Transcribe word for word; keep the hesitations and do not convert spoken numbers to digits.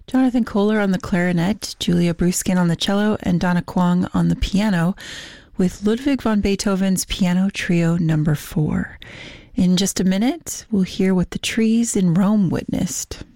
Jonathan Kohler on the clarinet, Julia Bruskin on the cello, and Donna Kwong on the piano, with Ludwig van Beethoven's Piano Trio number four. In just a minute, we'll hear what the trees in Rome witnessed.